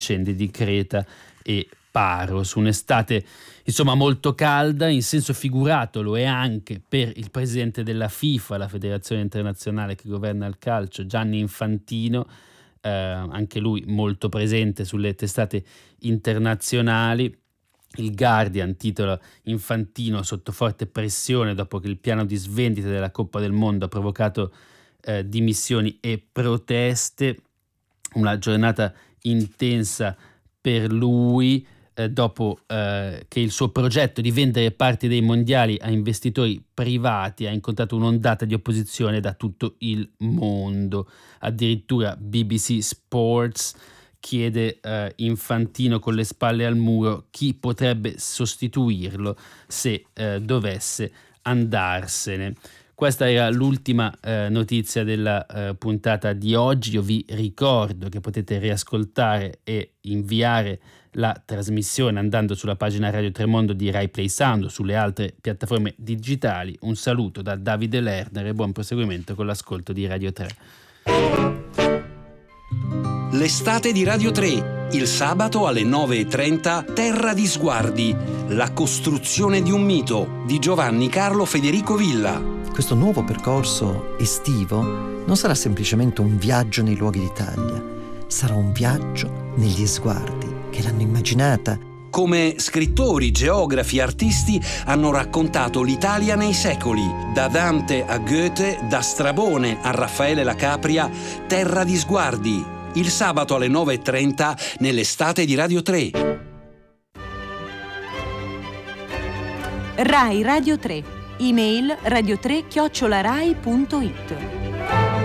vicende di Creta e Paros. Un'estate insomma molto calda, in senso figurato lo è anche per il presidente della FIFA, la federazione internazionale che governa il calcio, Gianni Infantino, anche lui molto presente sulle testate internazionali. Il Guardian titola: Infantino sotto forte pressione dopo che il piano di svendita della Coppa del Mondo ha provocato dimissioni e proteste. Una giornata intensa per lui dopo che il suo progetto di vendere parti dei mondiali a investitori privati ha incontrato un'ondata di opposizione da tutto il mondo. Addirittura BBC Sports chiede Infantino con le spalle al muro chi potrebbe sostituirlo se dovesse andarsene. Questa era l'ultima notizia della puntata di oggi. Io vi ricordo che potete riascoltare e inviare la trasmissione andando sulla pagina Radio Tremondo di Rai Play Sound o sulle altre piattaforme digitali. Un saluto da Davide Lerner e buon proseguimento con l'ascolto di Radio 3. L'estate di Radio 3, il sabato alle 9:30, Terra di Sguardi, la costruzione di un mito di Giovanni Carlo Federico Villa. Questo nuovo percorso estivo non sarà semplicemente un viaggio nei luoghi d'Italia, sarà un viaggio negli sguardi che l'hanno immaginata. Come scrittori, geografi, artisti hanno raccontato l'Italia nei secoli, da Dante a Goethe, da Strabone a Raffaele la Capria. Terra di Sguardi, il sabato alle 9:30 nell'estate di Radio 3. Rai Radio 3. Email radio3@rai.it